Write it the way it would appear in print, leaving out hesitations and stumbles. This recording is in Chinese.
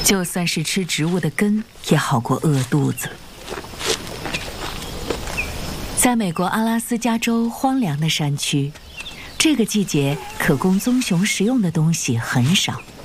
就算是吃植物的根，也好过饿肚子。在美国阿拉斯加州荒凉的山区，这个季节可供棕熊食用的东西很少。